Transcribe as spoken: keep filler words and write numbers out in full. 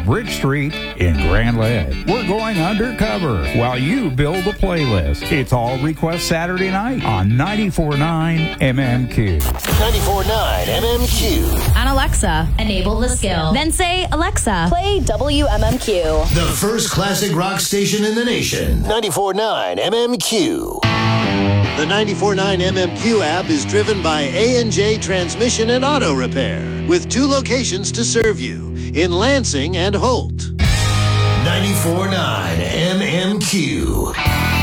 Bridge Street in Grand Ledge. We're going undercover while you build a playlist. It's all Request Saturday night on ninety-four point nine M M Q. ninety-four point nine M M Q. On Alexa, enable the skill. Then say, Alexa, play W M M Q. The first classic rock station in the nation. ninety-four point nine M M Q. The ninety-four point nine M M Q app is driven by A and J Transmission and Auto Repair, with two locations to serve you, in Lansing and Holt. ninety-four point nine M M Q.